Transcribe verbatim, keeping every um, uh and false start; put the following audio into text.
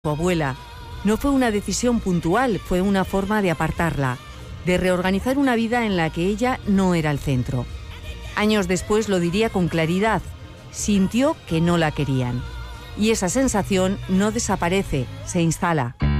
su abuela. No fue una decisión puntual, fue una forma de apartarla, de reorganizar una vida en la que ella no era el centro. Años después lo diría con claridad, sintió que no la querían. Y esa sensación no desaparece, se instala.